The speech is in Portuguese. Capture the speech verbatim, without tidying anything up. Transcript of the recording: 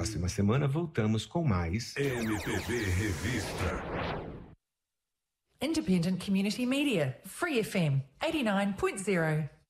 próxima semana voltamos com mais M P B Revista. Independent Community Media, Free F M, eighty-nine point zero.